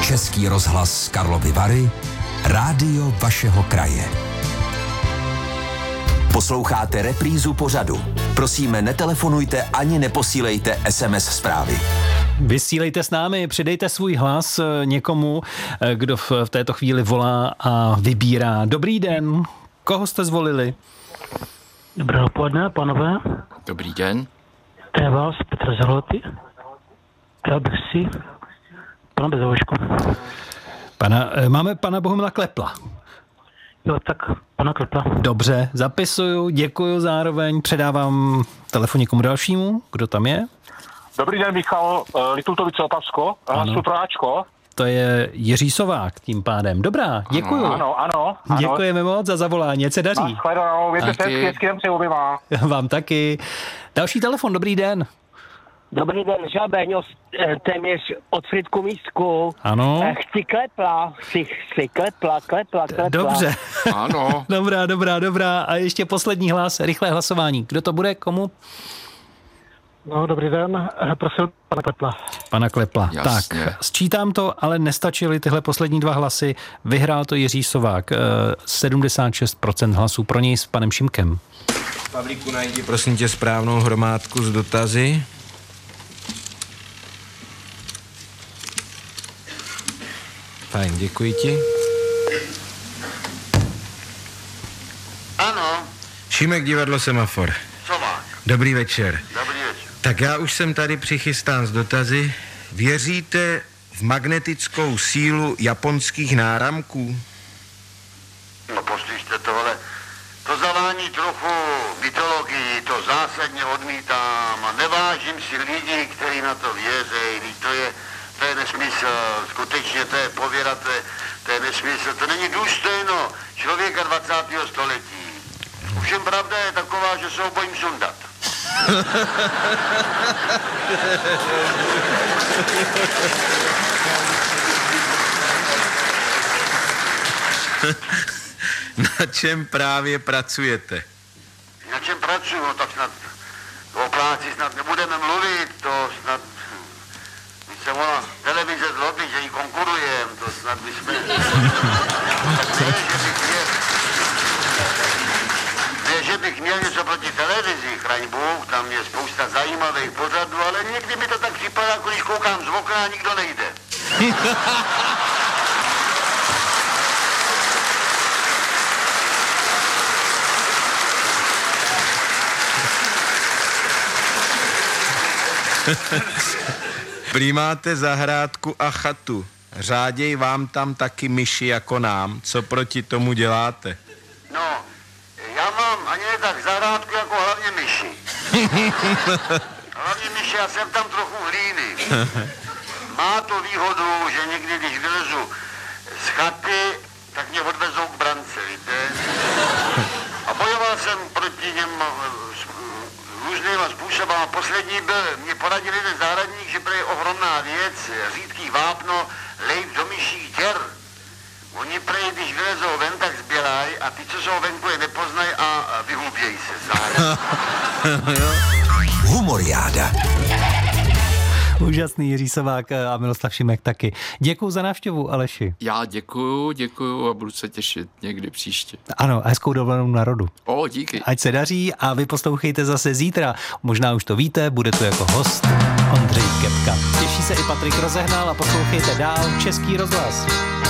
Český rozhlas Karlovy Vary, rádio vašeho kraje. Posloucháte reprízu pořadu. Prosíme, netelefonujte ani neposílejte SMS zprávy. Vysílejte s námi, přidejte svůj hlas někomu, kdo v této chvíli volá a vybírá. Dobrý den, koho jste zvolili? Dobré dopoledne, panové. Dobrý den. To je vás, Petr Zahloty. Chtěl bych si pana Bezovošku. Máme pana Bohumila Klepla. Jo, tak pana Klepla. Dobře, zapisuju, děkuju zároveň, předávám telefon někomu dalšímu. Kdo tam je? Dobrý den, Michal Litultovice Opavsko, hlasu pro Ačko. To je Jiří Sovák tím pádem. Dobrá, děkuju. Ano. Děkujeme moc za zavolání, ať se daří. Nashledanou, mějte se hezky den přeju oběma. Vám taky. Další telefon, dobrý den. Dobrý den, Žabeň, téměř od Fritku Místku. Ano. Chci klepla. Dobře. Ano. Dobrá. A ještě poslední hlas, rychlé hlasování. Kdo to bude, komu? No, dobrý den, prosím pana Klepla. Pana Klepla. Jasně. Tak, sčítám to, ale nestačily tyhle poslední dva hlasy. Vyhrál to Jiří Sovák. 76% hlasů pro něj s panem Šimkem. Pavlíku, najdi prosím tě správnou hromádku s dotazy. Fajn, děkuji ti. Ano, Šimek, divadlo Semafor. Sovák. Dobrý večer. Dobrý večer. Tak já už jsem tady přichystán s dotazy. Věříte v magnetickou sílu japonských náramků? No poslyšte tohle. To zavání trochu mytologii, to zásadně odmítám a nevážím si lidí, kteří na to věří. To je nesmysl, skutečně to je pověra, to je nesmysl. To není důstojno člověka 20. století. Ovšem pravda je taková, že se ho bojím sundat. Na čem právě pracujete? Na čem pracuju? No tak snad o práci snad nebudeme mluvit, to snad... Když se volá televize zloby, že jí konkurujem, to snad bychom... Ne, že bych měl něco proti televizi, chraň Bůh, tam je spousta zajímavých pořadů, ale někdy mi to tak připadá, jako když koukám z okna a nikdo nejde. Prý máte zahrádku a chatu. Řáděj vám tam taky myši jako nám. Co proti tomu děláte? No, já mám ani ne tak zahrádku, jako hlavně myši. Hlavně myši, já jsem tam trochu hlíny. Má to výhodu, že někdy, když vylezu z chaty, tak mě odvezou k brance, víte? A bojoval jsem proti něm různýma způsoby. A poslední byl, mě poradil jeden zahradník, že je ohromná věc, řídký vápno, lejt do myších děr. Oni prej, když vylezou ven, tak zběrají a ty, co jsou venku, je nepoznají a vyhubějí se zároveň. Humoriáda. Úžasný Jiří Sovák a Miloslav Šimek taky. Děkuju za návštěvu, Aleši. Já děkuju a budu se těšit někdy příště. Ano, a hezkou dovolenou na rodu. Díky. Ať se daří a vy poslouchejte zase zítra. Možná už to víte, bude tu jako host Ondřej Kepka. Těší se i Patrik Rozehnal a poslouchejte dál Český rozhlas.